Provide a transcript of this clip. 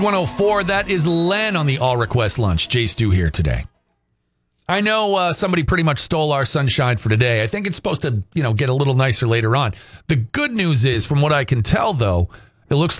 104, that is Len on the All Request Lunch. Jay Stu here today. I know somebody pretty much stole our sunshine for today. I think it's supposed to, get a little nicer later on. The good news is, from what I can tell, though, it looks